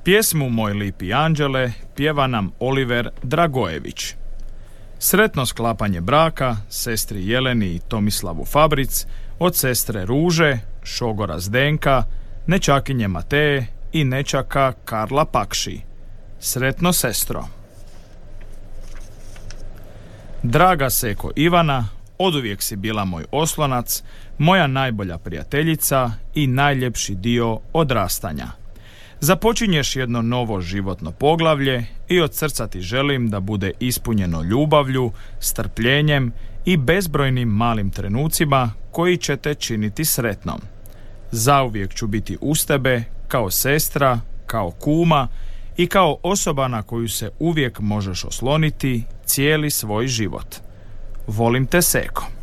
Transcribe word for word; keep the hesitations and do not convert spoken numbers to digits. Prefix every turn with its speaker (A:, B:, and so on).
A: Pjesmu Moj lipi anđele pjeva nam Oliver Dragojević. Sretno sklapanje braka sestri Jeleni i Tomislavu Fabric od sestre Ruže, šogora Zdenka, nečakinje Mateje i nečaka Karla Pakši. Sretno, sestro. Draga seko Ivana, oduvijek si bila moj oslonac, moja najbolja prijateljica i najljepši dio odrastanja. Započinješ jedno novo životno poglavlje i od srca ti želim da bude ispunjeno ljubavlju, strpljenjem i bezbrojnim malim trenucima koji će te činiti sretnom. Zauvijek ću biti uz tebe kao sestra, kao kuma i kao osoba na koju se uvijek možeš osloniti cijeli svoj život. Volim te, seko.